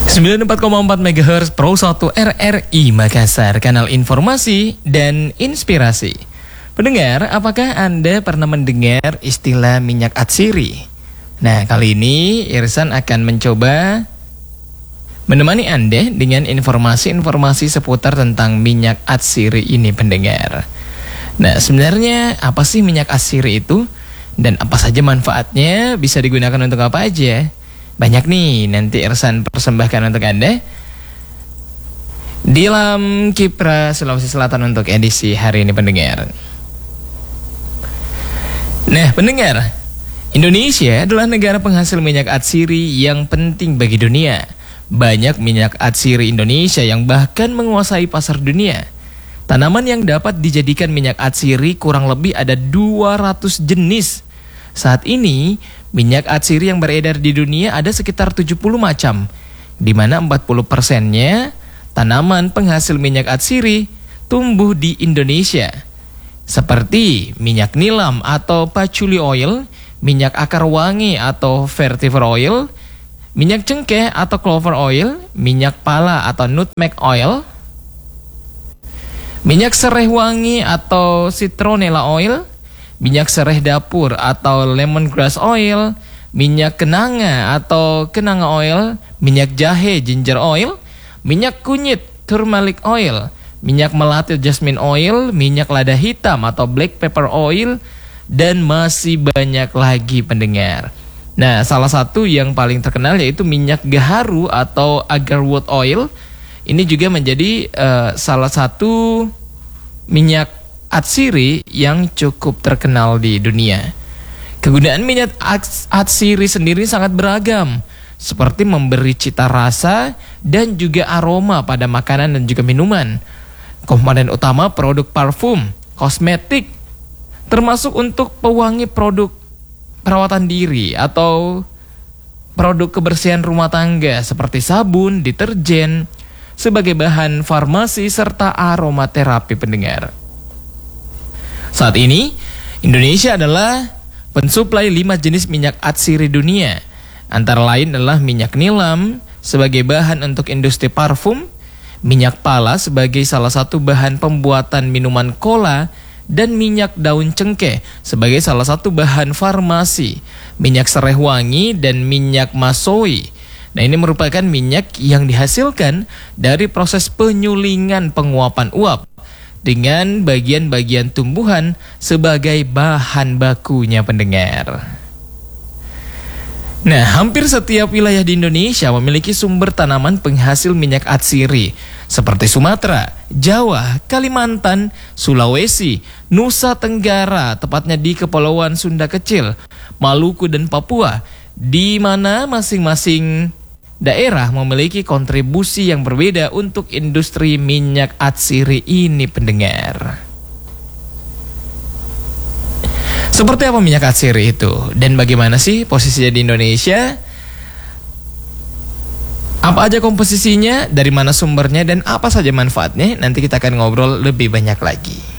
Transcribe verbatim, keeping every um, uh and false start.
sembilan puluh empat koma empat megahertz Pro satu R R I Makassar, kanal informasi dan inspirasi. Pendengar, apakah Anda pernah mendengar istilah minyak atsiri? Nah, kali ini Irsan akan mencoba menemani Anda dengan informasi-informasi seputar tentang minyak atsiri ini, pendengar. Nah, sebenarnya apa sih minyak atsiri itu? Dan apa saja manfaatnya? Bisa digunakan untuk apa aja? Banyak nih, nanti Irsan persembahkan untuk Anda di dalam Kipra Sulawesi Selatan untuk edisi hari ini, pendengar. Nah, pendengar, Indonesia adalah negara penghasil minyak atsiri yang penting bagi dunia. Banyak minyak atsiri Indonesia yang bahkan menguasai pasar dunia. Tanaman yang dapat dijadikan minyak atsiri kurang lebih ada dua ratus jenis. Saat ini, minyak atsiri yang beredar di dunia ada sekitar tujuh puluh macam, di mana empat puluh persennya tanaman penghasil minyak atsiri tumbuh di Indonesia. Seperti minyak nilam atau patchouli oil, minyak akar wangi atau vetiver oil, minyak cengkeh atau clover oil, minyak pala atau nutmeg oil, minyak serai wangi atau citronella oil, minyak serai dapur atau lemongrass oil, minyak kenanga atau kenanga oil, minyak jahe ginger oil, minyak kunyit turmeric oil, minyak melati jasmine oil, minyak lada hitam atau black pepper oil, dan masih banyak lagi, pendengar. Nah, salah satu yang paling terkenal yaitu minyak gaharu atau agarwood oil. Ini juga menjadi uh, salah satu minyak atsiri yang cukup terkenal di dunia. Kegunaan minyak atsiri sendiri sangat beragam, seperti memberi cita rasa dan juga aroma pada makanan dan juga minuman. Komponen utama produk parfum, kosmetik, termasuk untuk pewangi produk perawatan diri atau produk kebersihan rumah tangga seperti sabun, deterjen, sebagai bahan farmasi serta aromaterapi, pendengar. Saat ini, Indonesia adalah pensuplai lima jenis minyak atsiri dunia. Antara lain adalah minyak nilam sebagai bahan untuk industri parfum, minyak pala sebagai salah satu bahan pembuatan minuman cola, dan minyak daun cengkeh sebagai salah satu bahan farmasi, minyak serai wangi, dan minyak masoi. Nah, ini merupakan minyak yang dihasilkan dari proses penyulingan penguapan uap dengan bagian-bagian tumbuhan sebagai bahan bakunya, pendengar. Nah, hampir setiap wilayah di Indonesia memiliki sumber tanaman penghasil minyak atsiri seperti Sumatera, Jawa, Kalimantan, Sulawesi, Nusa Tenggara, tepatnya di Kepulauan Sunda Kecil, Maluku, dan Papua, di mana masing-masing daerah memiliki kontribusi yang berbeda untuk industri minyak atsiri ini, pendengar. Seperti apa minyak atsiri itu? Dan bagaimana sih posisinya di Indonesia? Apa aja komposisinya? Dari mana sumbernya? Dan apa saja manfaatnya? Nanti kita akan ngobrol lebih banyak lagi.